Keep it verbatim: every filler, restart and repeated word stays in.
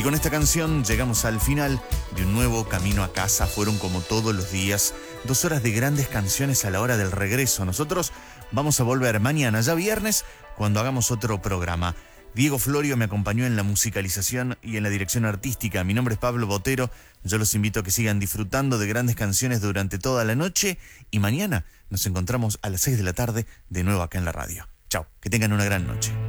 con esta canción llegamos al final de un nuevo Camino a Casa. Fueron, como todos los días, dos horas de grandes canciones a la hora del regreso. Nosotros vamos a volver mañana, ya viernes, cuando hagamos otro programa. Diego Florio me acompañó en la musicalización y en la dirección artística. Mi nombre es Pablo Botero. Yo los invito a que sigan disfrutando de grandes canciones durante toda la noche. Y mañana nos encontramos a las seis de la tarde de nuevo acá en la radio. Chao, que tengan una gran noche.